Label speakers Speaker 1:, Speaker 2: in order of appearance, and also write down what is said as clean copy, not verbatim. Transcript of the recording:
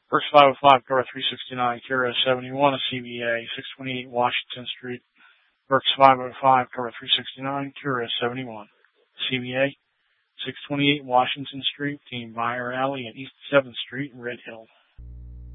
Speaker 1: Works 505, car 369, Kira 71, a CBA, 628 Washington Street. Works 505, car 369, Kira 71, CBA, 628 Washington Street, Team Buyer Alley at East 7th Street, Red Hill.